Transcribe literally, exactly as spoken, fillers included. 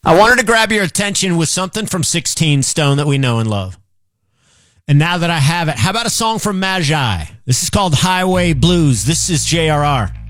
I wanted to grab your attention with something from sixteen Stone that we know and love. And now that I have it, how about a song from Magi? This is called Highway Blues. This is J R R.